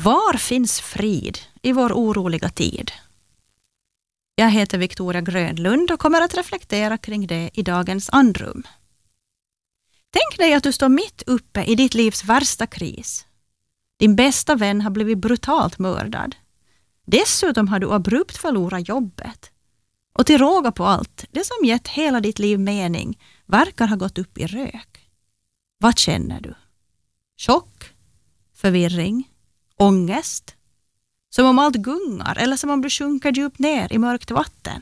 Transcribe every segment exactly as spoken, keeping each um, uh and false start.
Var finns frid i vår oroliga tid? Jag heter Victoria Grönlund och kommer att reflektera kring det i dagens andrum. Tänk dig att du står mitt uppe i ditt livs värsta kris. Din bästa vän har blivit brutalt mördad. Dessutom har du abrupt förlorat jobbet. Och till råga på allt, det som gett hela ditt liv mening verkar ha gått upp i rök. Vad känner du? Chock? Förvirring? Ångest? Som om allt gungar eller som om du sjunker djupt ner i mörkt vatten.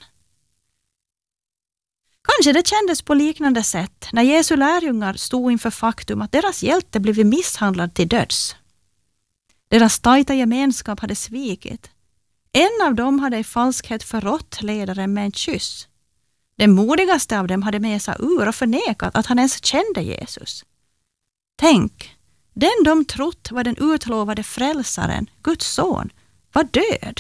Kanske det kändes på liknande sätt när Jesu lärjungar stod inför faktum att deras hjälte blivit misshandlad till döds. Deras tajta gemenskap hade svikit. En av dem hade i falskhet förrått ledaren med en kyss. Den modigaste av dem hade med sig ur och förnekat att han ens kände Jesus. Tänk, den de trott var den utlovade frälsaren, Guds son, var död.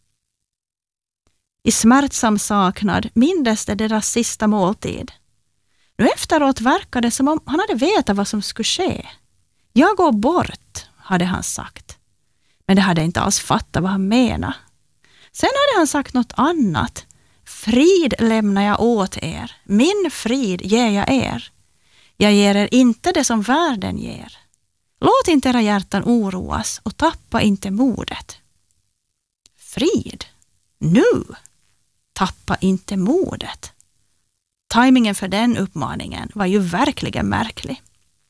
I smärtsam saknad mindes det deras sista måltid. Nu efteråt verkade det som om han hade vetat vad som skulle ske. Jag går bort, hade han sagt. Men det hade inte alls fattat vad han menade. Sen hade han sagt något annat. Frid lämnar jag åt er. Min frid ger jag er. Jag ger er inte det som världen ger. Låt inte era hjärtan oroas och tappa inte modet. Frid? Nu? Tappa inte modet. Timingen för den uppmaningen var ju verkligen märklig.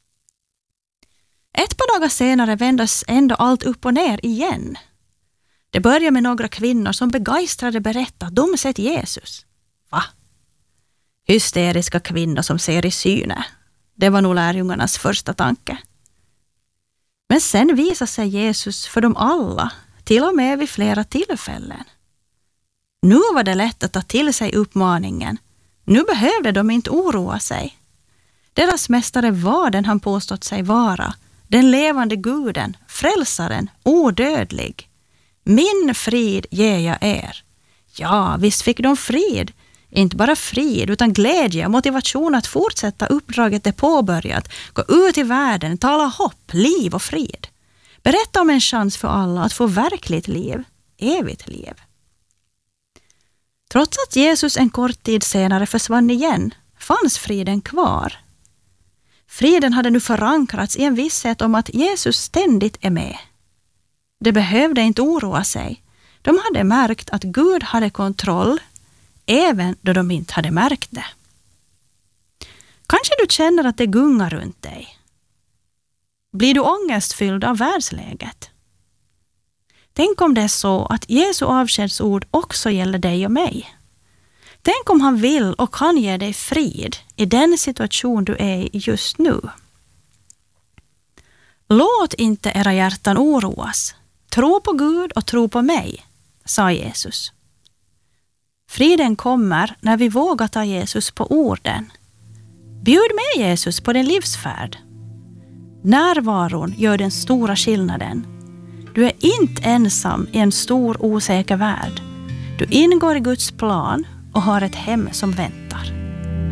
Ett par dagar senare vändes ändå allt upp och ner igen. Det började med några kvinnor som begeistrade berättade att de sett Jesus. Va? Hysteriska kvinnor som ser i syne. Det var nog lärjungarnas första tanke. Men sen visade sig Jesus för dem alla, till och med vid flera tillfällen. Nu var det lätt att ta till sig uppmaningen. Nu behövde de inte oroa sig. Deras mästare var den han påstått sig vara, den levande guden, frälsaren, odödlig. Min frid ger jag er. Ja, visst fick de frid. Inte bara frid, utan glädje och motivation att fortsätta uppdraget det påbörjat. Gå ut i världen, tala hopp, liv och frid. Berätta om en chans för alla att få verkligt liv, evigt liv. Trots att Jesus en kort tid senare försvann igen, fanns friden kvar. Friden hade nu förankrats i en visshet om att Jesus ständigt är med. De behövde inte oroa sig. De hade märkt att Gud hade kontroll, även då de inte hade märkt det. Kanske du känner att det gungar runt dig. Blir du ångestfylld av världsläget? Tänk om det är så att Jesu avskedsord också gäller dig och mig. Tänk om han vill och kan ge dig frid i den situation du är i just nu. Låt inte era hjärtan oroas. Tro på Gud och tro på mig, sa Jesus. Friden kommer när vi vågar ta Jesus på orden. Bjud med Jesus på din livsfärd. Närvaron gör den stora skillnaden. Du är inte ensam i en stor osäker värld. Du ingår i Guds plan och har ett hem som väntar.